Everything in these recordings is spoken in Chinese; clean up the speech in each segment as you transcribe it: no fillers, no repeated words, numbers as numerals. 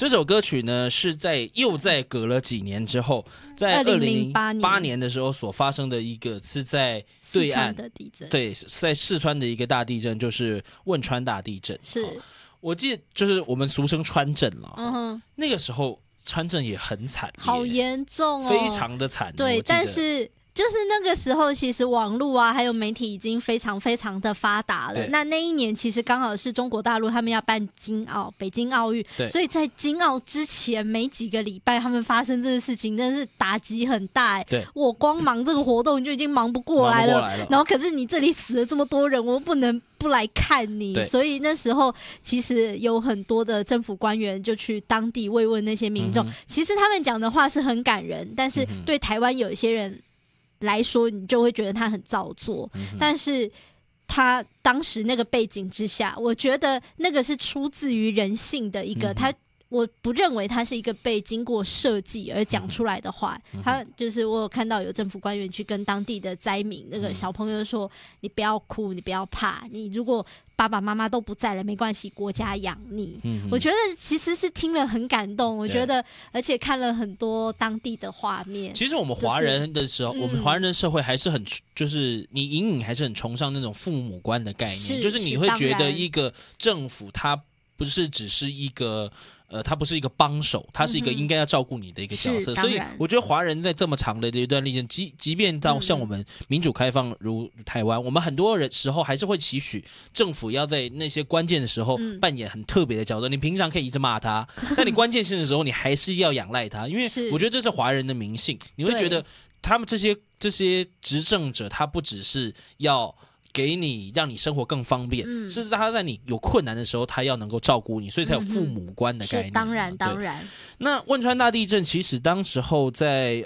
这首歌曲呢是又在隔了几年之后，在2008年的时候所发生的一个是在对岸的地震， 对，在四川的一个大地震，就是汶川大地震。 是， 我记得就是我们俗称川震了。那个时候川震也很惨烈， 好严重哦， 非常的惨。 对，但是就是那个时候，其实网络啊，还有媒体已经非常非常的发达了。那一年其实刚好是中国大陆他们要办北京奥运，所以在京奥之前没几个礼拜，他们发生这个事情，真的是打击很大。 对， 我光忙这个活动就已经忙不过来了，然后可是你这里死了这么多人，我不能不来看你，所以那时候其实有很多的政府官员就去当地慰问那些民众。其实他们讲的话是很感人，但是对台湾有一些人来说，你就会觉得他很造作。但是他当时那个背景之下，我觉得那个是出自于人性的一个我不认为它是一个被经过设计而讲出来的话。他就是我有看到有政府官员去跟当地的灾民那个小朋友说，你不要哭，你不要怕，你如果爸爸妈妈都不在了没关系，国家养你。我觉得其实是听了很感动，我觉得而且看了很多当地的画面。 其实我们华人的时候，我们华人的社会还是很就是你隐隐还是很崇尚那种父母官的概念，就是你会觉得一个政府它不是只是一个他不是一个帮手，他是一个应该要照顾你的一个角色。所以我觉得华人在这么长的一段历程，即便到像我们民主开放如台湾，我们很多人时候还是会期许政府要在那些关键的时候扮演很特别的角色。你平常可以一直骂他，但你关键性的时候你还是要仰赖他，因为我觉得这是华人的民性。你会觉得他们这些执政者，他不只是要给你让你生活更方便，甚至他在你有困难的时候，他要能够照顾你，所以才有父母官的概念。 当然。 那汶川大地震其实当时候在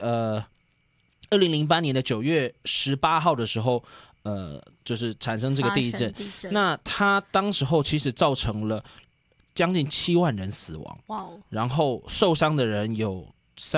2008年的9月18号的时候，就是产生这个地震。那他当时候其实造成了将近7万人死亡，然后受伤的人有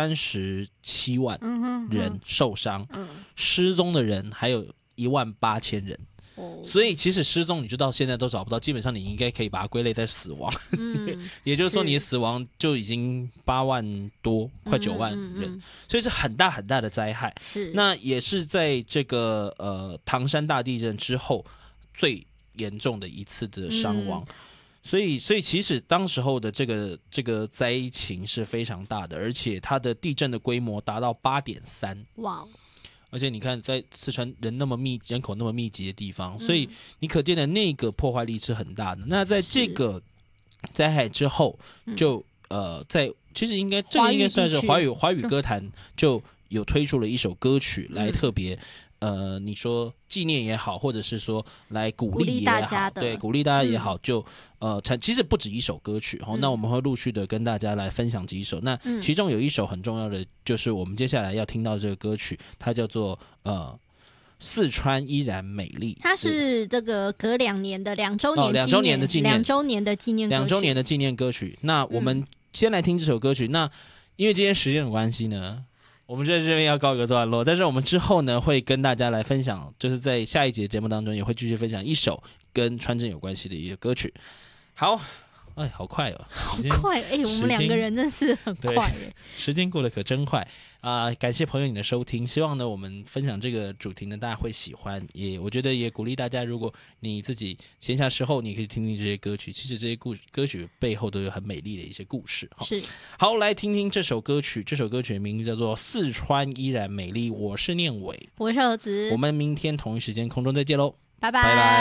37万人受伤，失踪的人还有18000人。所以其实失踪你就到现在都找不到，基本上你应该可以把它归类在死亡。也就是说你的死亡就已经8万多，快9万人，所以是很大很大的灾害。那也是在这个唐山大地震之后最严重的一次的伤亡。所以其实当时候的这个灾情是非常大的，而且它的地震的规模达到8.3。哇！而且你看，在四川人口那么密集的地方，所以你可见的那个破坏力是很大的。那在这个灾害之后，就其实这个应该算是华语歌坛就有推出了一首歌曲来特别。你说纪念也好，或者是说来鼓励也好，对，鼓励大家也好，就其实不止一首歌曲。那我们会陆续的跟大家来分享几首。那其中有一首很重要的，就是我们接下来要听到的这个歌曲，它叫做四川依然美丽。 它是这个隔2年的2周年的纪念歌曲。那我们先来听这首歌曲。那因为今天时间有关系呢，我们在这边要告一个段落，但是我们之后呢会跟大家来分享，就是在下一节节目当中也会继续分享一首跟川震有关系的一个歌曲。好，好快哦， 好快！我们2个人真是很快耶， 时间过得可真快感谢朋友你的收听，希望呢我们分享这个主题呢大家会喜欢，我觉得也鼓励大家，如果你自己闲暇时候你可以听听这些歌曲，其实这些歌曲背后都有很美丽的一些故事。 是， 好，来听听这首歌曲，这首歌曲的名字叫做《四川依然美丽》，我是念伟， 我是儿子， 我们明天同一时间空中再见喽， 拜拜。